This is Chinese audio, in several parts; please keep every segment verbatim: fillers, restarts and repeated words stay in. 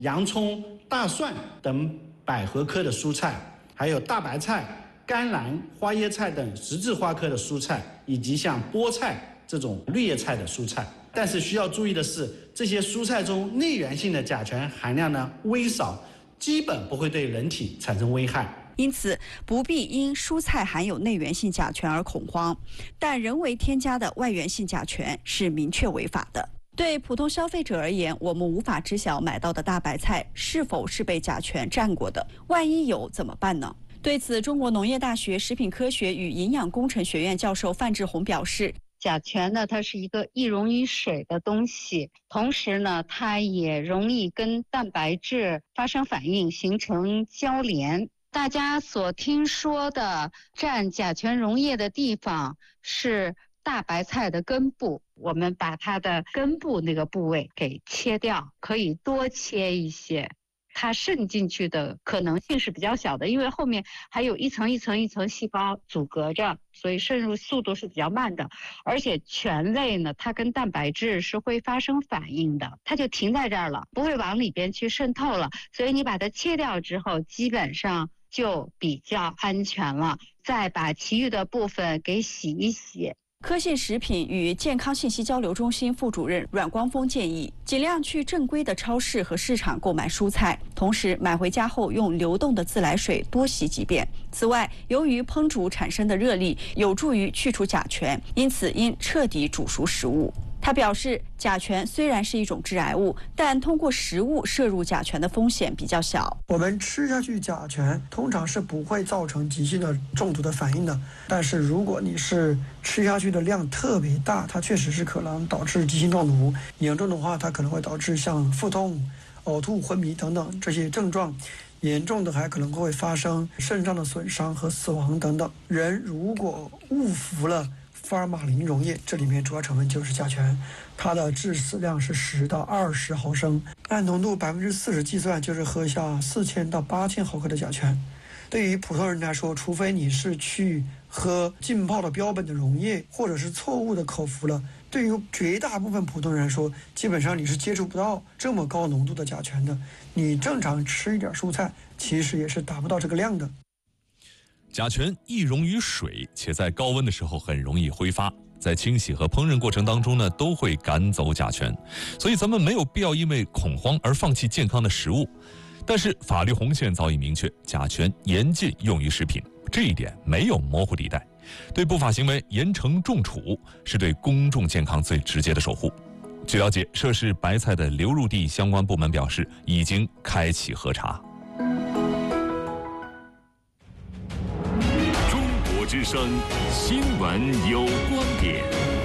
洋葱、大蒜等百合科的蔬菜，还有大白菜、甘蓝、花椰菜等十字花科的蔬菜，以及像菠菜这种绿叶菜的蔬菜。但是需要注意的是，这些蔬菜中内源性的甲醛含量呢微少，基本不会对人体产生危害。 因此，不必因蔬菜含有内源性甲醛而恐慌，但人为添加的外源性甲醛是明确违法的。对普通消费者而言，我们无法知晓买到的大白菜是否是被甲醛蘸过的，万一有怎么办呢？对此，中国农业大学食品科学与营养工程学院教授范志红表示， 甲醛呢，它是一个易溶于水的东西，同时呢，它也容易跟蛋白质发生反应，形成交联。大家所听说的占甲醛溶液的地方是大白菜的根部，我们把它的根部那个部位给切掉，可以多切一些。它渗进去的可能性是比较小的，因为后面还有一层一层一层细胞阻隔着，所以渗入速度是比较慢的。而且醛类呢，它跟蛋白质是会发生反应的，它就停在这儿了，不会往里边去渗透了。所以你把它切掉之后，基本上就比较安全了。再把其余的部分给洗一洗。 科信食品与健康信息交流中心副主任阮光峰建议，尽量去正规的超市和市场购买蔬菜，同时买回家后用流动的自来水多洗几遍。此外，由于烹煮产生的热力有助于去除甲醛，因此应彻底煮熟食物。他表示，甲醛虽然是一种致癌物，但通过食物摄入甲醛的风险比较小。 我们吃下去甲醛通常是不会造成急性的中毒的反应的，但是如果你是吃下去的量特别大，它确实是可能导致急性中毒，严重的话它可能会导致像腹痛、呕吐、昏迷等等这些症状，严重的还可能会发生肾脏的损伤和死亡等等。人如果误服了福尔马林溶液，这里面主要成分就是甲醛，它的致死量是十到二十毫升，按浓度百分之四十计算，就是喝下四千到八千毫克的甲醛。对于普通人来说，除非你是去喝浸泡的标本的溶液，或者是错误的口服了，对于绝大部分普通人来说，基本上你是接触不到这么高浓度的甲醛的。你正常吃一点蔬菜，其实也是达不到这个量的。 甲醛易溶于水，且在高温的时候很容易挥发，在清洗和烹饪过程当中呢，都会赶走甲醛，所以咱们没有必要因为恐慌而放弃健康的食物。但是法律红线早已明确，甲醛严禁用于食品，这一点没有模糊地带。对不法行为严惩重处，是对公众健康最直接的守护。据了解，涉事白菜的流入地相关部门表示，已经开启核查。 之声新闻有观点，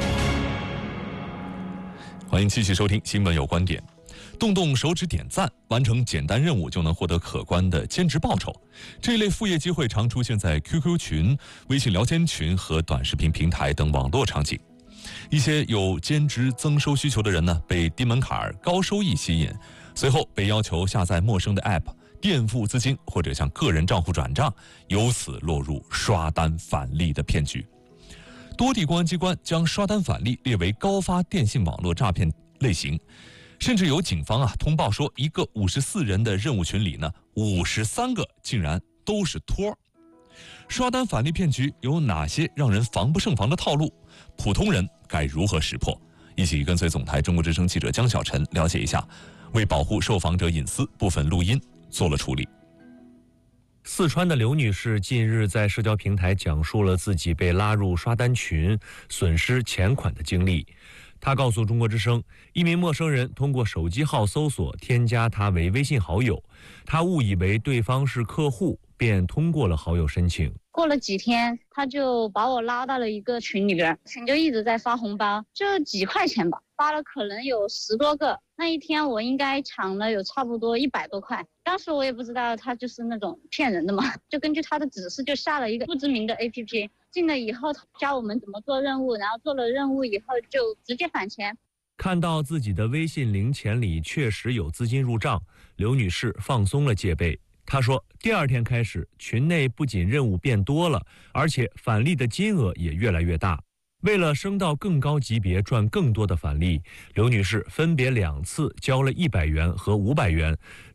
欢迎继续收听新闻有观点。动动手指点赞，完成简单任务就能获得可观的兼职报酬，这一类副业机会常出现在 Q Q 群、微信聊天群和短视频平台等网络场景。一些有兼职增收需求的人呢，被低门槛高收益吸引，随后被要求下载陌生的 App，垫付资金或者向个人账户转账，由此落入刷单返利的骗局。多地公安机关将刷单返利列为高发电信网络诈骗类型，甚至有警方啊通报说，一个五十四人的任务群里呢，五十三个竟然都是托。刷单返利骗局有哪些让人防不胜防的套路？普通人该如何识破？一起跟随总台中国之声记者江小晨了解一下。为保护受访者隐私，部分录音做了处理。 四川的刘女士近日在社交平台讲述了自己被拉入刷单群、损失钱款的经历。她告诉中国之声，一名陌生人通过手机号搜索添加她为微信好友，她误以为对方是客户，便通过了好友申请。 过了几天，他就把我拉到了一个群里边，群就一直在发红包，就几块钱吧，发了可能有十多个。那一天我应该抢了有差不多一百多块，当时我也不知道他就是那种骗人的嘛，就根据他的指示就下了一个不知名的 A P P， 进了以后教我们怎么做任务，然后做了任务以后就直接返钱。 看到自己的微信零钱里确实有资金入账，刘女士放松了戒备。她说，第二天开始，群内不仅任务变多了，而且返利的金额也越来越大。 为了升到更高级别赚更多的返利，刘女士分别两次交了一百元和五百元，